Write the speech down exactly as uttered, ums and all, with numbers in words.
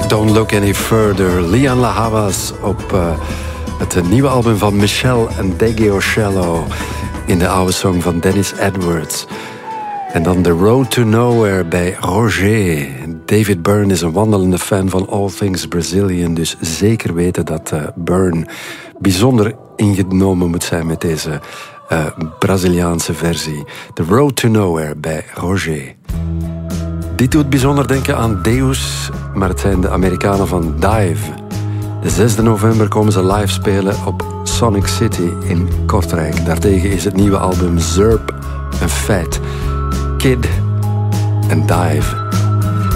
Don't Look Any Further. Lian La Havas op uh, het nieuwe album van Michelle Ndegeocello in de oude song van Dennis Edwards. En dan The Road to Nowhere bij Roger. David Byrne is een wandelende fan van all things Brazilian, dus zeker weten dat uh, Byrne bijzonder ingenomen moet zijn met deze uh, Braziliaanse versie. The Road to Nowhere bij Roger. Dit doet bijzonder denken aan Deus, maar het zijn de Amerikanen van Dive. De zesde november komen ze live spelen op Sonic City in Kortrijk. Daartegen is het nieuwe album Zerp een feit. Kid en Dive.